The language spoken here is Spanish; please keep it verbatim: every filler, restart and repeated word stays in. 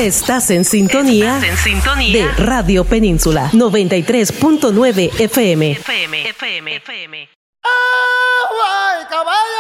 Estás en sintonía, Estás en sintonía de Radio Península noventa y tres punto nueve F M. F M, F M, F M. ¡Ay, caballo!